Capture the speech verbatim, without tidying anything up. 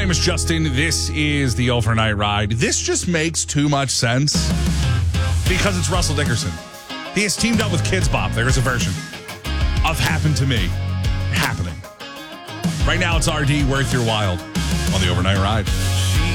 name is Justin. This is the Overnight Ride. This just makes too much sense because it's Russell Dickerson. He has teamed up with Kids Bop. There is a version of Happened to Me happening. Right now, it's R D, Worth Your Wild on the Overnight Ride.